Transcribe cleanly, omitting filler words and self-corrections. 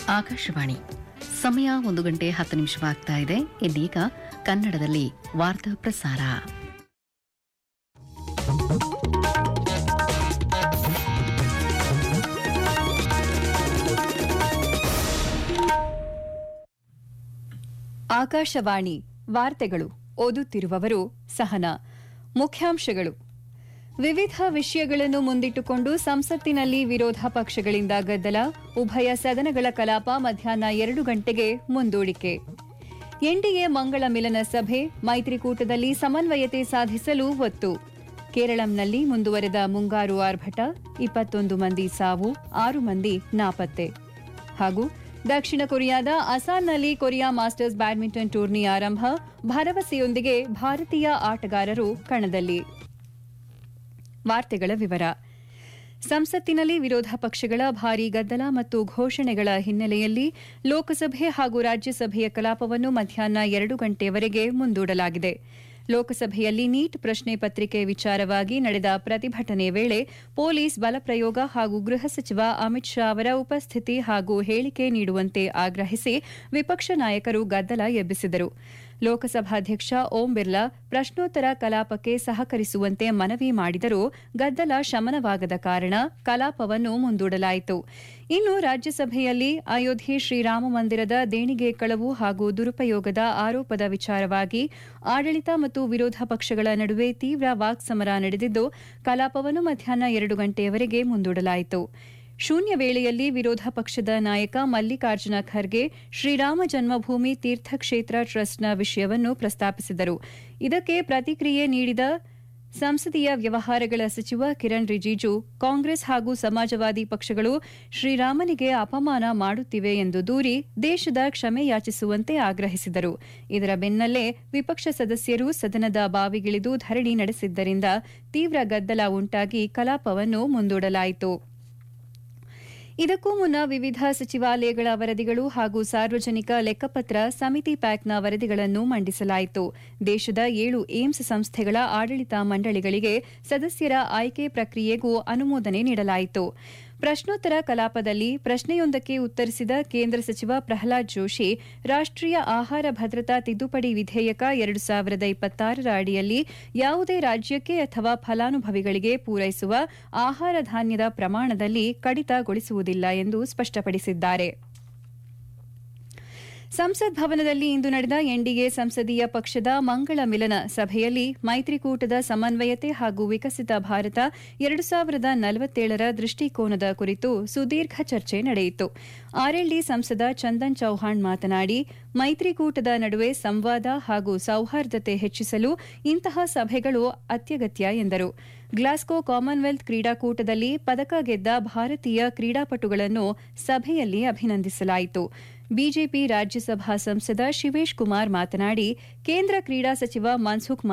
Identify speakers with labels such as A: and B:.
A: ಆಕಾಶವಾಣಿ ಸಮಯ 1:10 ಇದೆ. ಇದೀಗ ಕನ್ನಡದಲ್ಲಿ ವಾರ್ತಾ ಪ್ರಸಾರ.
B: ಆಕಾಶವಾಣಿ ವಾರ್ತೆಗಳು ಓದುತ್ತಿರುವವರು ಸಹನಾ. ಮುಖ್ಯಾಂಶಗಳು: ವಿವಿಧ ವಿಷಯಗಳನ್ನು ಮುಂದಿಟ್ಟುಕೊಂಡು ಸಂಸತ್ತಿನಲ್ಲಿ ವಿರೋಧ ಪಕ್ಷಗಳಿಂದ ಗದ್ದಲ, ಉಭಯ ಸದನಗಳ ಕಲಾಪ ಮಧ್ಯಾಹ್ನ 2 ಗಂಟೆಗೆ ಮುಂದೂಡಿಕೆ. ಎನ್ಡಿಎ ಮಂಗಳ ಮಿಲನ ಸಭೆ, ಮೈತ್ರಿಕೂಟದಲ್ಲಿ ಸಮನ್ವಯತೆ ಸಾಧಿಸಲು ಒತ್ತು. ಕೇರಳಂನಲ್ಲಿ ಮುಂದುವರೆದ ಮುಂಗಾರು ಆರ್ಭಟ, 21 ಮಂದಿ ಸಾವು, 6 ಮಂದಿ ನಾಪತ್ತೆ. ಹಾಗೂ ದಕ್ಷಿಣ ಕೊರಿಯಾದ ಅಸಾನ್ನಲ್ಲಿ ಕೊರಿಯಾ ಮಾಸ್ಟರ್ಸ್ ಬ್ಯಾಡ್ಮಿಂಟನ್ ಟೂರ್ನಿ ಆರಂಭ, ಭರವಸೆಯೊಂದಿಗೆ ಭಾರತೀಯ ಆಟಗಾರರು ಕಣದಲ್ಲಿ. ವಾರ್ತೆಗಳ ವಿವರ. ಸಂಸತ್ತಿನಲ್ಲಿ ವಿರೋಧ ಪಕ್ಷಗಳ ಭಾರೀ ಗದ್ದಲ ಮತ್ತು ಘೋಷಣೆಗಳ ಹಿನ್ನೆಲೆಯಲ್ಲಿ ಲೋಕಸಭೆ ಹಾಗೂ ರಾಜ್ಯಸಭೆಯ ಕಲಾಪವನ್ನು ಮಧ್ಯಾಹ್ನ 2 ಗಂಟೆಯವರೆಗೆ ಮುಂದೂಡಲಾಗಿದೆ. ಲೋಕಸಭೆಯಲ್ಲಿ ನೀಟ್ ಪ್ರಶ್ನೆ ಪತ್ರಿಕೆ ವಿಚಾರವಾಗಿ ನಡೆದ ಪ್ರತಿಭಟನೆ ವೇಳೆ ಪೊಲೀಸ್ ಬಲಪ್ರಯೋಗ ಹಾಗೂ ಗೃಹ ಸಚಿವ ಅಮಿತ್ ಶಾ ಅವರ ಉಪಸ್ಥಿತಿ ಹಾಗೂ ಹೇಳಿಕೆ ನೀಡುವಂತೆ ಆಗ್ರಹಿಸಿ ವಿಪಕ್ಷ ನಾಯಕರು ಗದ್ದಲ ಎಬ್ಬಿಸಿದರು. ಲೋಕಸಭಾಧ್ಯಕ್ಷ ಓಂ ಬಿರ್ಲಾ ಪ್ರಶ್ನೋತ್ತರ ಕಲಾಪಕ್ಕೆ ಸಹಕರಿಸುವಂತೆ ಮನವಿ ಮಾಡಿದರೂ ಗದ್ದಲ ಶಮನವಾಗದ ಕಾರಣ ಕಲಾಪವನ್ನು ಮುಂದೂಡಲಾಯಿತು. ಇನ್ನು ರಾಜ್ಯಸಭೆಯಲ್ಲಿ ಅಯೋಧ್ಯೆ ಶ್ರೀರಾಮ ಮಂದಿರದ ದೇಣಿಗೆ ಕಳವು ಹಾಗೂ ದುರುಪಯೋಗದ ಆರೋಪದ ವಿಚಾರವಾಗಿ ಆಡಳಿತ ಮತ್ತು ವಿರೋಧ ಪಕ್ಷಗಳ ನಡುವೆ ತೀವ್ರ ವಾಕ್ಸಮರ ನಡೆದಿದ್ದು, ಕಲಾಪವನ್ನು ಮಧ್ಯಾಹ್ನ 2 ಗಂಟೆಯವರೆಗೆ ಮುಂದೂಡಲಾಯಿತು. ಶೂನ್ಯ ವೇಳೆಯಲ್ಲಿ ವಿರೋಧ ಪಕ್ಷದ ನಾಯಕ ಮಲ್ಲಿಕಾರ್ಜುನ ಖರ್ಗೆ ಶ್ರೀರಾಮ ಜನ್ಮಭೂಮಿ ತೀರ್ಥಕ್ಷೇತ್ರ ಟ್ರಸ್ಟ್ನ ವಿಷಯವನ್ನು ಪ್ರಸ್ತಾಪಿಸಿದರು. ಇದಕ್ಕೆ ಪ್ರತಿಕ್ರಿಯೆ ನೀಡಿದ ಸಂಸದೀಯ ವ್ಯವಹಾರಗಳ ಸಚಿವ ಕಿರಣ್ ರಿಜಿಜು, ಕಾಂಗ್ರೆಸ್ ಹಾಗೂ ಸಮಾಜವಾದಿ ಪಕ್ಷಗಳು ಶ್ರೀರಾಮನಿಗೆ ಅಪಮಾನ ಮಾಡುತ್ತಿವೆ ಎಂದು ದೂರಿ ದೇಶದ ಕ್ಷಮೆ ಯಾಚಿಸುವಂತೆ ಆಗ್ರಹಿಸಿದರು. ಇದರ ಬೆನ್ನಲ್ಲೇ ವಿಪಕ್ಷ ಸದಸ್ಯರು ಸದನದ ಬಾವಿಗಿಳಿದು ಧರಣಿ ನಡೆಸಿದ್ದರಿಂದ ತೀವ್ರ ಗದ್ದಲ ಉಂಟಾಗಿ ಕಲಾಪವನ್ನು ಮುಂದೂಡಲಾಯಿತು. ಇದಕ್ಕೂ ಮುನ್ನ ವಿವಿಧ ಸಚಿವಾಲಯಗಳ ವರದಿಗಳು ಹಾಗೂ ಸಾರ್ವಜನಿಕ ಲೆಕ್ಕಪತ್ರ ಸಮಿತಿ ಪ್ಯಾಕ್ನ ವರದಿಗಳನ್ನು ಮಂಡಿಸಲಾಯಿತು. ದೇಶದ 7 ಏಮ್ಸ್ ಸಂಸ್ಥೆಗಳ ಆಡಳಿತ ಮಂಡಳಿಗಳಿಗೆ ಸದಸ್ಯರ ಆಯ್ಕೆ ಪ್ರಕ್ರಿಯೆಗೂ ಅನುಮೋದನೆ ನೀಡಲಾಯಿತು. ಪ್ರಶ್ನೋತ್ತರ ಕಲಾಪದಲ್ಲಿ ಪ್ರಶ್ನೆಯೊಂದಕ್ಕೆ ಉತ್ತರಿಸಿದ ಕೇಂದ್ರ ಸಚಿವ ಪ್ರಹ್ಲಾದ್ ಜೋಶಿ, ರಾಷ್ಟ್ರೀಯ ಆಹಾರ ಭದ್ರತಾ ತಿದ್ದುಪಡಿ ವಿಧೇಯಕ 2026ರ ಅಡಿಯಲ್ಲಿ ಯಾವುದೇ ರಾಜ್ಯಕ್ಕೆ ಅಥವಾ ಫಲಾನುಭವಿಗಳಿಗೆ ಪೂರೈಸುವ ಆಹಾರ ಧಾನ್ಯದ ಪ್ರಮಾಣದಲ್ಲಿ ಕಡಿತಗೊಳಿಸುವುದಿಲ್ಲ ಎಂದು ಸ್ಪಷ್ಟಪಡಿಸಿದ್ದಾರೆ. ಸಂಸತ್ ಭವನದಲ್ಲಿ ಇಂದು ನಡೆದ ಎನ್ಡಿಎ ಸಂಸದೀಯ ಪಕ್ಷದ ಮಂಗಳ ಮಿಲನ ಸಭೆಯಲ್ಲಿ ಮೈತ್ರಿಕೂಟದ ಸಮನ್ವಯತೆ ಹಾಗೂ ವಿಕಸಿತ ಭಾರತ 2047ರ ದೃಷ್ಟಿಕೋನದ ಕುರಿತು ಸುದೀರ್ಘ ಚರ್ಚೆ ನಡೆಯಿತು. ಆರ್ಎಲ್ಡಿ ಸಂಸದ ಚಂದನ್ ಚೌಹಾಣ್ ಮಾತನಾಡಿ, ಮೈತ್ರಿಕೂಟದ ನಡುವೆ ಸಂವಾದ ಹಾಗೂ ಸೌಹಾರ್ದತೆ ಹೆಚ್ಚಿಸಲು ಇಂತಹ ಸಭೆಗಳು ಅತ್ಯಗತ್ಯ ಎಂದರು. ಗ್ಲಾಸ್ಗೋ ಕಾಮನ್ವೆಲ್ತ್ ಕ್ರೀಡಾಕೂಟದಲ್ಲಿ ಪದಕ ಗೆದ್ದ ಭಾರತೀಯ ಕ್ರೀಡಾಪಟುಗಳನ್ನು ಸಭೆಯಲ್ಲಿ ಅಭಿನಂದಿಸಲಾಯಿತು. ಬಿಜೆಪಿ ರಾಜ್ಯಸಭಾ ಸಂಸದ ಶಿವೇಶ್ ಕುಮಾರ್ ಮಾತನಾಡಿ, ಕೇಂದ್ರ ಕ್ರೀಡಾ ಸಚಿವ ಮನ್ಸುಖ್